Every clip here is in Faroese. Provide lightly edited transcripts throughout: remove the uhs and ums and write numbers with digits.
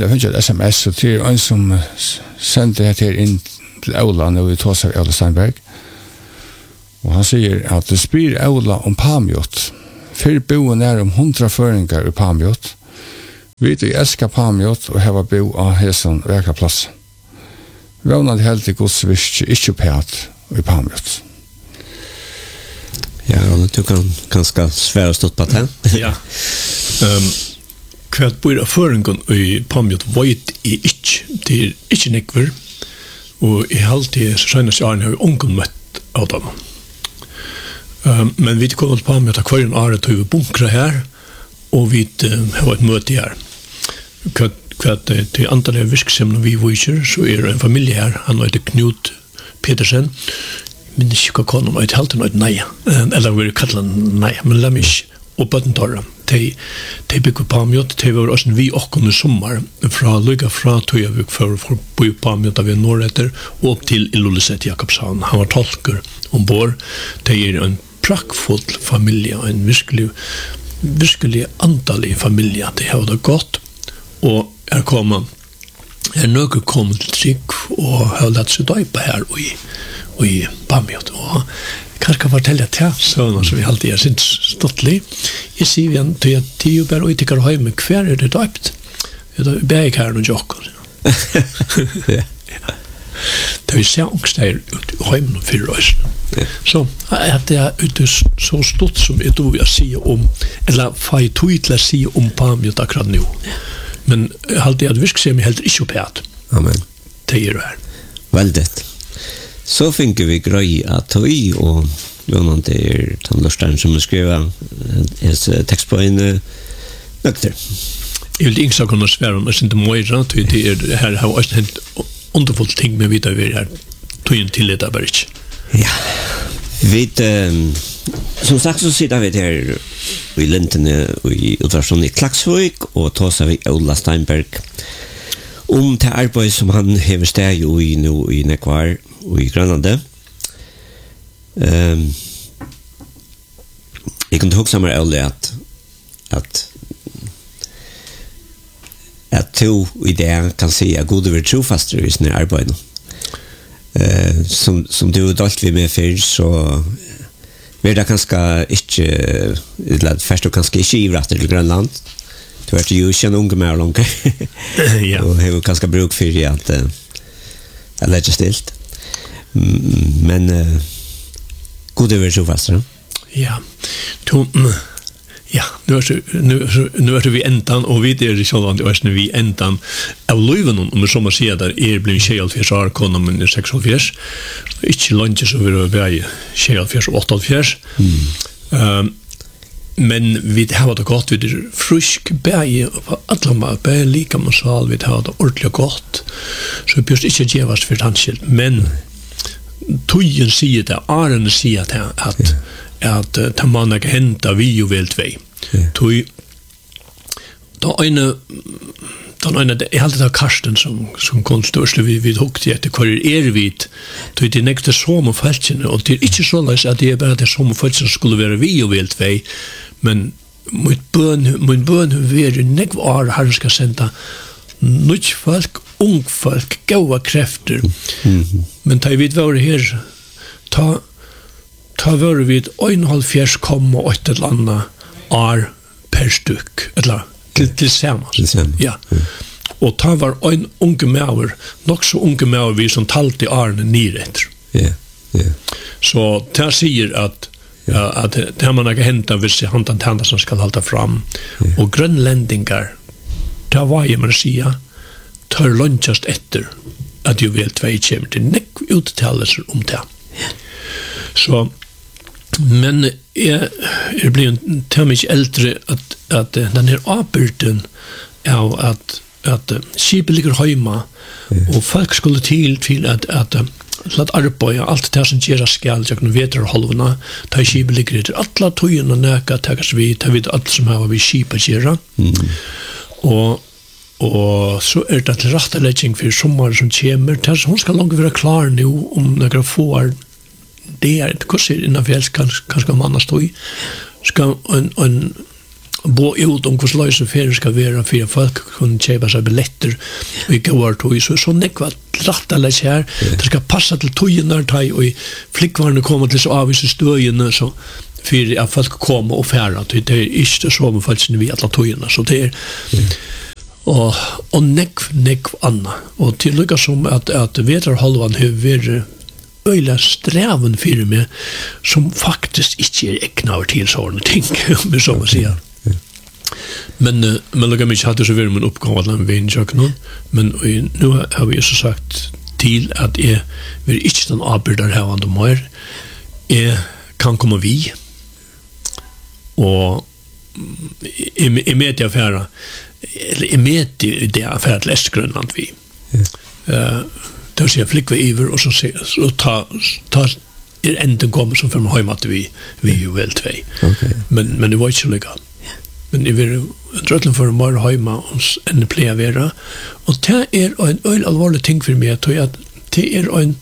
jeg finner et sms, og det en som sendte det her inn til Aula, når vi tar seg Aula Steinberg. Og han sier at det spyr Aula om Pamjot. Før boen om 100 føringer i Pamjot. Vi elsker Pamjot og har bo av Hesan verkaplass. Rånad helt i godsvirke, ikke pæt i Pamjot. Ja, du kan ganske svære stått på det. Ja. Hva bor av føringen i Pamjot vet jeg ikke. Det ikke nekver. Og i halvtid så skjønner jeg har vi ungen møtt av dem. Men vi kommer til Pamjot av hver en året til vi bunkrer her, og vi har et møte her. Hva til antallet virksomheter vi viser, så det en familie her. Han heter Knut Petersen. Men ikke hva kånen var et halvt og et nei. Eller vi kallet nei, men la meg ikke. Og bøttentorra. De bygger Pamjot. De var også vi åkken i sommer. Lyga fra Tøyavik for å bo i Pamjot av Norretter og opp til Illuliset Jakobshavn. Han var tolker ombord. De en praktfull familie, en virkelig antallig familie. De har det godt. Og noe kommet til trygg og har latt seg døype her og i Pamjot. Og kanskje fortelle til sønner som vi alltid har syntes ståttelig. Jeg sier igjen til at de jo bare utikker hjemme, hver det døypt? Det er her noen jokker. Det vil se ångsteier ut i hjemme og fyrre øyne. Så at det ute så stått som jeg tror jeg sier om, eller fai tog til å si om Pamjot akkurat nå. Men jeg alltid at virksomhet helt ikke opp her. Amen. Det gjør det her. Veldig. Så finner vi grøy at tog og Jonan til Tandlørstein som skriver tekst på en nøkter. Jeg vil ikke kunne svære om jeg synes det møyre, det her har også hendt underfullt ting med videre vi her tog til det bare ikke. Ja, vi som sagt så sitter vi her i Lintene i utversjonen i Klaksvøk og tåser vi Ola Steinberg om til arbeid som han hever steg i nå i Nekvar og i Grønlande. Jeg kunne huske meg Ola at to i det kan si at gode vil trofaster i sånne arbeid. Som du har dalt vi med før, så vil det kanskje ikke, eller først og kanskje ikke ivratter til Grønland. Du har jo ikke en unge mer langt. Og har jo kanskje bruk for at jeg legger stilt. Men gode vil trofaster. Ja, ja, nu är vi ändan och vi är så att det är vi ändan av löven om som man säger där blir skäl för så kommer men 6 inte lunch så vi är skäl för 8 men vi har det gott vi är frisk berg på alla berg lika masal vi har det ordentligt gott så vi behöver inte ge oss för tanskilt men tojen säger det Arne säger att ta man kan hämta vi ju väl två. Tui då en det är alltid Karsten som konstörst vi hukte efter kvar vit tui det nästa sommarfälten och det är inte så att det är bara det sommarfälten skulle vara vi ju väl två men min bön hur det nekvar har ska sända nytt folk ung folk goda krafter men ta vid var här ta var vid 1,5 ett landa är per styck eller tillsammans. Ja. Och ta var en unge mäver, nog så unge mäver vi som talt i Arne nyret. Ja. Så det säger att det man har hämtat vissa hantan som ska hålla fram och grönländingar ta varje man säga tar lunchast efter att ju väl två kommer till näck uttalelser om det. Så men jag blir en tämligen äldre att den här apelten är att skipet ligger hemma och folk skulle till att arbeta allt det som gör skall jag nu vet det halvorna ta skipet ligger det alla tojarna näka tagas vi ta vid allt som har vi skipet göra och så är det rättläggning för sommar som kommer tills hon ska långt vara klar nu om några får det är ett kurser innan vi kanske man står i ska en bo ut om hur lösen färger ska vara för folk kunna köpa sig biljetter och gå tog så nekva rätta läs här det ska passa till tojen när taj och flickvarna kommer till så avvis stöjen så för att folk kommer och färra det är inte så med folk som vi alla tojerna så det är och nekv anna och till lycka som att vetar halvan hur öjla strävan för mig som faktiskt inte är äckna till sådana ting med så att säga. Men lukar mig hade så vill man uppgåva den vinjacken men nu har vi så sagt till att vi inte den arbetare här ändå mer kan komma vi och i medieaffärer eller i medieaffärer till Östgrönland vi då ser jag flickva iver och så ta änden kommer som för mig hem att vi ju väl två. Men det var inte så lyckat. Men det var tröttlen för mer hemma än det plejer vara. Och det är en öl allvarlig ting för mig att det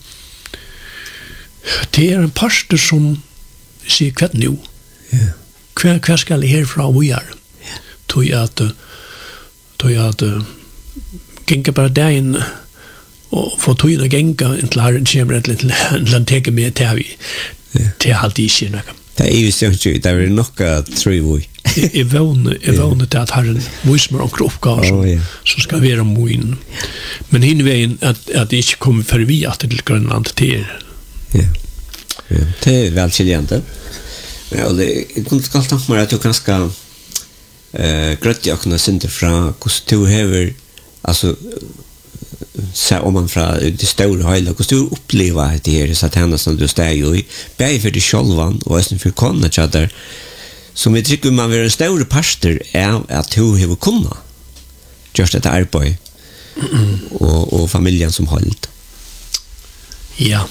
är en pastor som säger kvart nu. Kvar ska det härifrån vi är. Tog jag att gänga bara där in och få tog att gänga inte har en kämmer till en teka med till till allt i sin. Det är ju så att det är nog att tro vi. Jag vånar att ha en vismer och uppgåva så ska vi vara moin. Men hinvägen att det inte kommer för vi att till Grönland till. Ja. Det är väl skiljande. Ja, det kunde ska ta mig att du kanske gröt jag kunna synda från hur du häver alltså så om man från det stora hela hur du upplever det här så att hända som du står ju i bäj för det självan och sen för kunna chatta som vi tycker man vill en stor pastor är att du har kunnat just det arbete och familjen som hållt. Ja.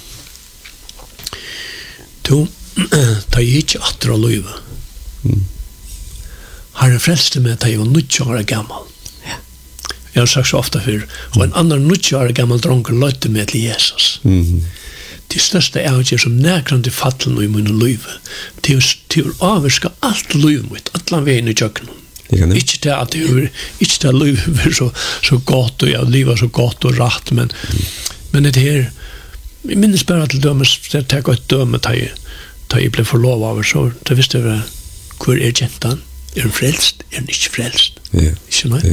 Du tar ju inte att dra löv. Har det flesta med att jag var 90 år gammal. Jag har sagt så ofta för och en annan 90 år gammal dronker löjte med till Jesus. Det största är som näkrande fallen i min liv. Till avvarska allt liv mitt, alla vägen i köken. Inte det att det liv är så gott och jag lever så gott och rätt men det här jag minns bara till dömes det tar ett döme ta jag blev förlov av så det visste jag hur är gentan är frälst är inte frälst inte nej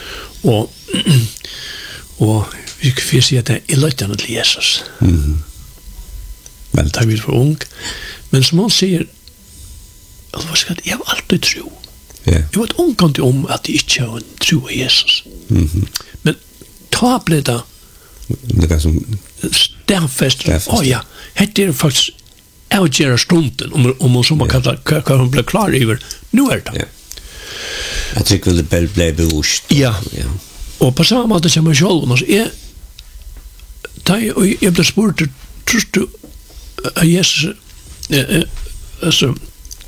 och vi får se att det är löjtande till Jesus väl tar vi för ung men som han säger alltså vad ska jag alltid tro jag var onkant om att jag inte har tro på Jesus men ta blev det som stärfest ja det är faktiskt avgöra stunden om som man kan bli klar över nu är det jag tycker det blir bevisst ja och på samma sätt som jag själv och jag blev spurt tror du Jesus alltså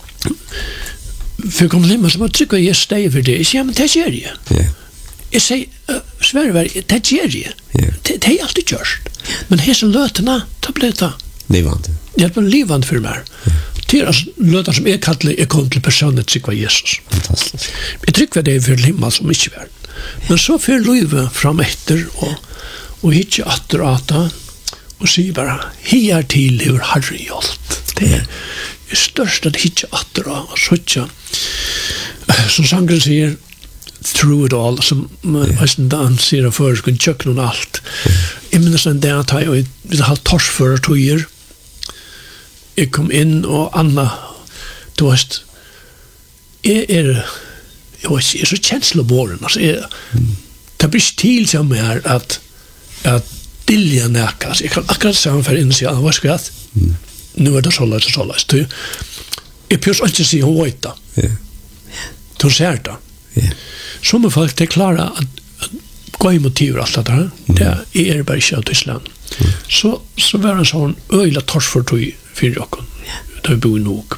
för kommer som att tycka jag stäver för det ja men det är det jag säger Sverige det är det är alltid görst men hesa lötena ta blir det levande det blir levande för mig det är lötar som är kallar är kom till personen tycka Jesus fantastiskt jag tycker det är för himmel som inte värd men så för löve fram efter och hitcha attrata och säger bara här till hur Herren hjälpt det är störst att hitcha attra och såcha som sangren säger through it all som nästan dan ser för att kunna checka någon allt i minns en där att jag vill ha tors för tojer jag kom in och Anna du vet är så känsloborren alltså det blir till som är att dilja näkas jag kan akkurat säga för in sig vad ska jag nu är det så lätt du jag pjus inte se hur vita du ser det som folk det klara att gå i motiv allt det där det är bara så Tyskland så var en sån öjla tors för tog för jag då bor nog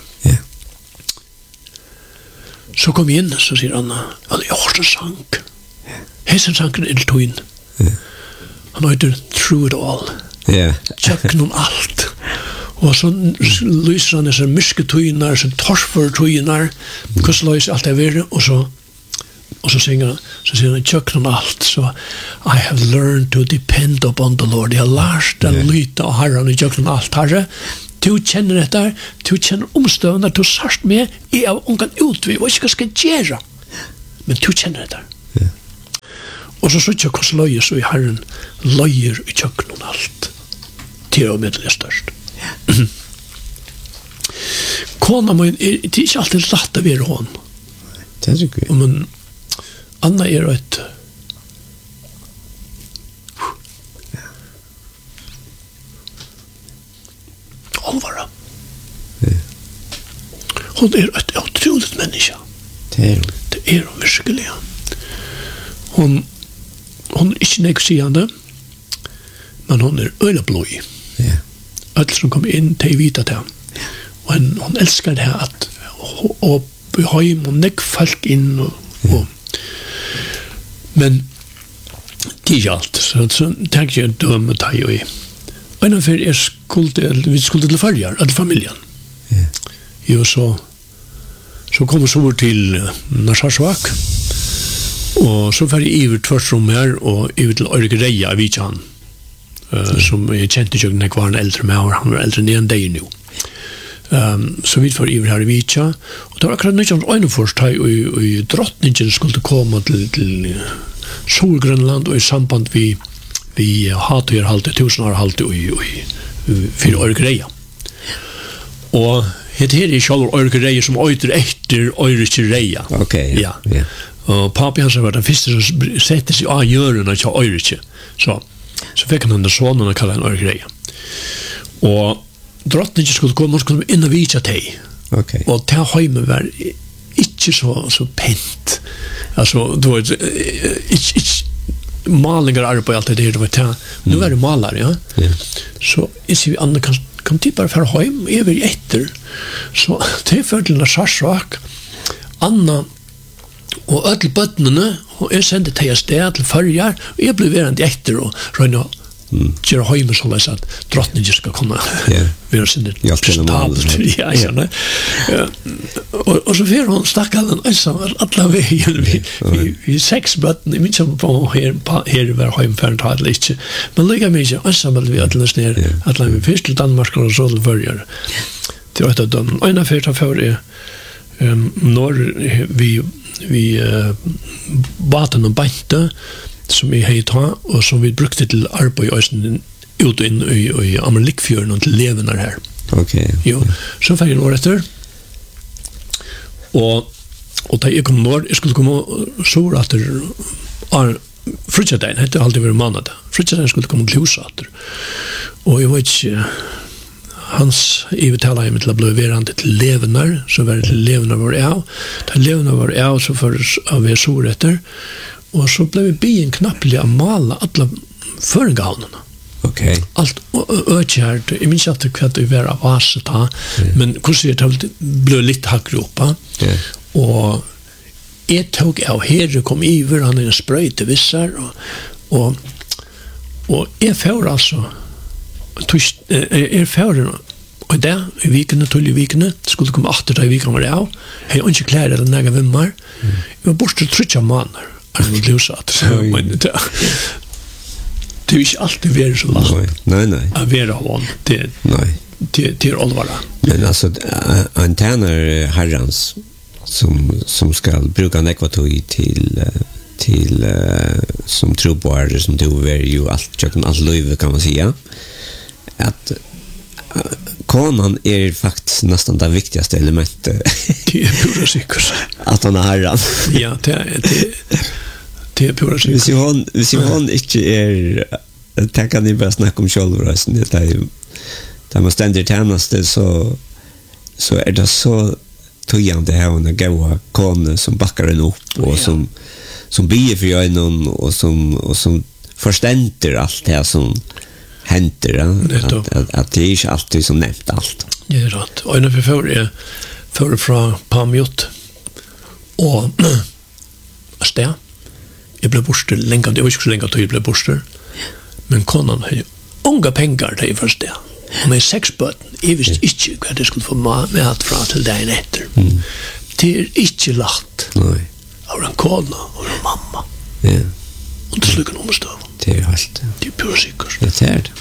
så kom in så säger Anna att jag har så sank hesen sanken är tog in han har ju through it all check någon allt Og så lyser han disse mysketøyner, så torsfortøyner, hvordan lyser alt det være, og så sier han, tjøkken alt, så I have learned to depend upon the Lord. Jeg har lært å lyte av Herren i tjøkken alt, Herre. Du kjenner dette, du kjenner omstøvende, du sørst med, jeg har ungan utviv, og ikke hva skal jeg gjøre. Men du kjenner dette. Og så sier jeg hvordan løyer, så i Herren løyer i tjøkken alt. Til og med det størst. Kona må, det er ikke alltid lagt å være hånd. Det er ikke. Men Anna et alvara. Hon et utroligt menneske. Det er hun virkelig. Hon ikke negosiande, men hon øyleblod. Alt som kom inn til vita til ham. Og hon elskar det at og behøym og nekk folk inn og men det er ikke alt. Så tenker jeg døme deg og i. Og en av vi skulle til følger, alle familien. Jo, så kom vi så over til Narsasvak, og så var jeg iver tversrom her, og iver til Ørgereia i Vitjan, som jeg kjente ikke når jeg var en eldre med, og han var eldre enn deg nå. Så vi var iver her i Vitja, og det var akkurat nødt til å øyne først, og drottningen skulle komme til Solgrønland og i samband vi hatøyerhalte, 1000-århalte for Ørgereia. Og det her er selv Ørgereia som øyter etter Ørgereia. Ok, ja. Og papi hans var den første som sette seg av hjørene til Ørgereia. Så fikk han den sonen og kallet han Ørgereia. Og drottningen skulle komme inn og vise til. Og til høyme var ikke så pent. Altså, det var ikke malingar arbeid alt det der, det var nu var det maler, ja. Så jeg sier vi, Anna, kan du bare fære hjem, jeg vil etter. Så det er følte Narsasvak, Anna og alle bøttene, og jeg sendte til jeg sted til førjar, og jeg ble verand etter og røyne gjøre høyme så løs at drottningen skal kunne være sinne presentabelt. Og så fyrer hun stakkallen alle veien vi 6 bøttene, jeg minns på her var høymefæren ta eller ikke, men lykke meg ikke ensamhet vi alle ned alle vi først til Danmark og så til førjer til et av dem øyne fyrt av førje når vi baten og beinte som vi hei ta, og som vi brukte til arbeid i Øysten ut og inn i Amerlikfjøren og til levende her. Jo, så fikk jeg år etter. Og da jeg kom når, jeg skulle komme sår etter Frutjadein, det har alltid vært mannet. Frutjadein skulle komme til huset etter. Og jeg vet ikke, hans ivetala hjemme til å bli verande til levende, så var det til levende var jeg. Da levende var jeg, så for å være sår etter. Og så ble vi byen knappelig å male alle føringehavnene. Alt økjert, jeg minns ikke hva det var av vase ta, men hvordan det ble litt hakgropa. Og jeg tok av herre, kom iver, han en sprøyte vissar, og jeg fører altså, jeg fører, og det, i vikene, tull i vikene, skulle komme 8 i vikene var jeg av, jeg har ikke klær eller nega vimmar, jeg var bort til 30 måneder, det er ikke alltid være så lagt å være av hånd til olvara. Men altså, en tæner herrens som skal bruke nekvatøy til som troboere som du er jo alt løyve kan man sige at konan er faktisk nesten det viktigaste elementet. Det er pura sikkert. At han er herren. Ja, det er pura sikkert. Hvis hon ikke er, det kan ni bare snakke om sjølvrøysen, det man stendig tjeneste, så er det så tøyende her og gode kone som bakker en opp, og som bier for øynene, og som forstender alt det som henter, at det er ikke alltid som nevnt alt. Det er rett. Og en av fører fra Pamjot og sted. Jeg ble borster lenge, det var ikke så lenge at jeg ble borster, men konan har unga penger til først sted. med 6 bøtten, jeg visste ikke hva det skulle få mat fra til dagen etter. Det ikke lagt. Nei. Av en kona og en mamma. Ja. Og det slukker noe støv. Det helt. Det er pure sikkert. Det det.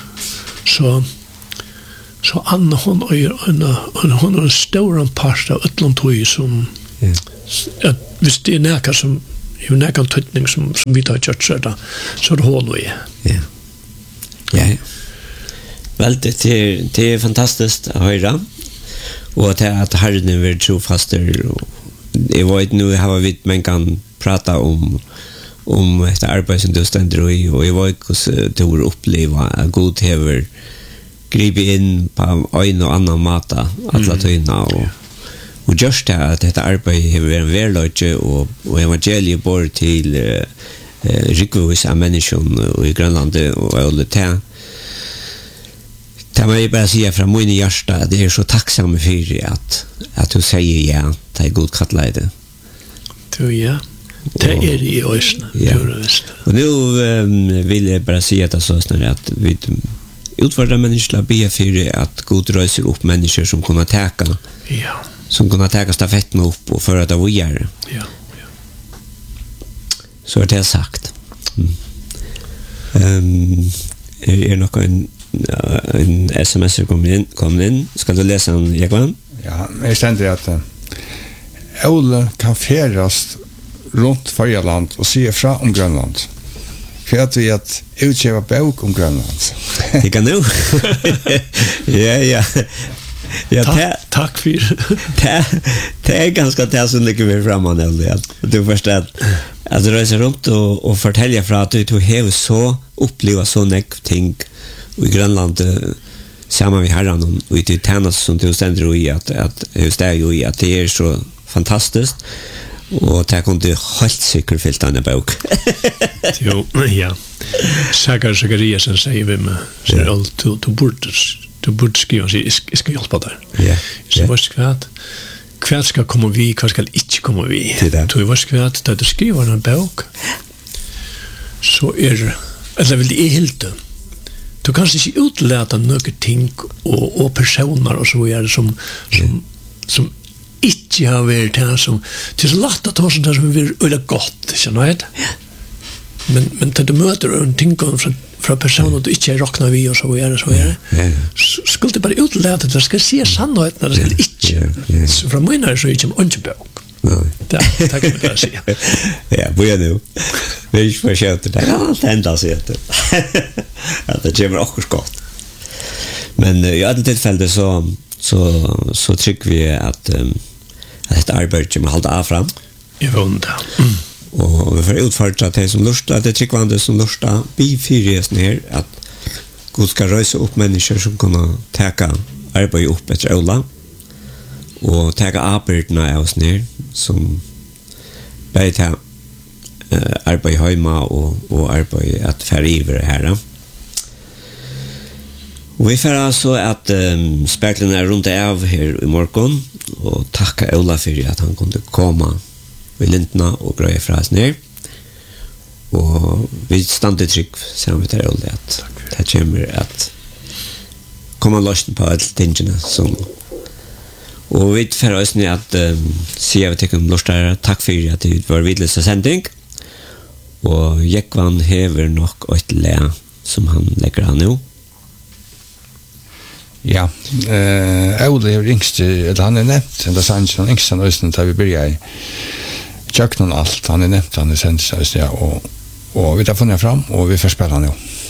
Så Anna, hon er en stor part av Øtlandtøy som at hvis det er nækka som jo nækka tøytning som vi tar kjørt så er det hånd og jeg. Ja. Ja. Vel, det er fantastisk å høre. Og at herren vil trofaster. Jeg vet nå, har vi men kan prata om et arbeid som du stender i, og jeg vet hvordan du har opplevd at God hever gripe inn på en og annen måte, alle tøyene, og gjørst det at dette arbeidet hever vært en verløyde, og evangeliet bor til rikvis av mennesker i Grønlandet, og alle til. Det må jeg bare si fra min hjerte at jeg er så takksom for at du sier ja, det er god kattleide. Du, ja. Det er i øysene, ja. Og nå vil jeg bare si at at vi utfordrer mennesker å be for at God røyser opp mennesker som kunne teka, ja. Som kunne teka stafetten opp og føre det videre. Ja. Så er det sagt. Er noe en sms kom inn. Skal du lese den, Jekvann? Ja, jeg stender at Ole kan ferast rundt Føyaland og sier fra om Grønland. For at vi at utkjeva bøk om Grønland. Det kan du. Ja. Ja, takk for det er ganske det som ligger vi framan, at du forstår at du reiser rundt og forteller fra at du har så opplevd så nekk ting i Grønland sammen med herren og i det tjeneste som du stender i at det er så fantastisk og det kom du helt sikkert fyllt denne bok. Jo, ja. Sakariasen sier vi med du burde skrive og si, jeg skal hjelpe deg. Så var skvært. Hva skal komme vi, hva skal ikke komme vi? Du var skvært, da du skriver en bok, så eller vil det helt du kan ikke utlete noen ting og personer og så videre som ikke har vært her som det er så lagt at det som er veldig godt, skjønner jeg? Men til du møter en ting fra personer du ikke råkner vi og så videre så skulle du bare utlete det skal si sannheten det skal ikke så fra min så er det ikke en bok det kan vi bare si ja, bøyer nå vi er ikke for kjøte det alt enda sier det at det kommer akkurat godt men i alle tilfeller så trykker vi at dette arbeidet kommer holde av frem jeg vunnet og vi får utfordre til som lursta det trykkvande som lursta bifyrjesen her at God skal røyse opp mennesker som kunne teka arbeidet opp etter Ola og teka arbeidene av oss ned som bare til arbeid hjemme og arbeid at færre iver her og vi får altså at speklen rundt av her i morgen og takka Ola for at han kunne komme i lintene og grøye fra oss ned og vi stande trygg sammen med Ola at det kommer at komme løsning på alle tingene som og vi får oss ned at sier vi til lortare takk for at det var vidløse sending og Jekvann hever nok et le som han legger han nå ja Ole er yngste eller han er nevnt det er sant han yngste han øyne da vi begynner i kjøkkenen alt han er nevnt han er sendt ja, og vi tar funnet fram og vi får spille han jo